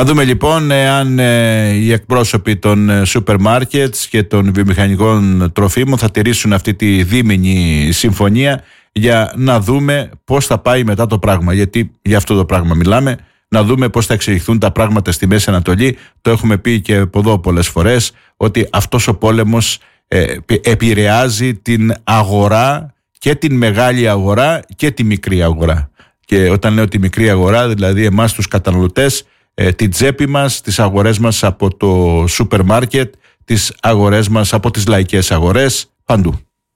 Να δούμε λοιπόν αν οι εκπρόσωποι των σούπερ μάρκετς και των βιομηχανικών τροφίμων θα τηρήσουν αυτή τη δίμηνη συμφωνία, για να δούμε πώς θα πάει μετά το πράγμα. Γιατί για αυτό το πράγμα μιλάμε, να δούμε πώς θα εξελιχθούν τα πράγματα στη Μέση Ανατολή. Το έχουμε πει και από εδώ πολλές φορές, ότι αυτός ο πόλεμος επηρεάζει την αγορά, και την μεγάλη αγορά και τη μικρή αγορά. Και όταν λέω τη μικρή αγορά, δηλαδή εμάς τους καταναλωτές, την τσέπη μας, τις αγορές μας από το σούπερ μάρκετ, τις αγορές μας από τις λαϊκές αγορές, παντού.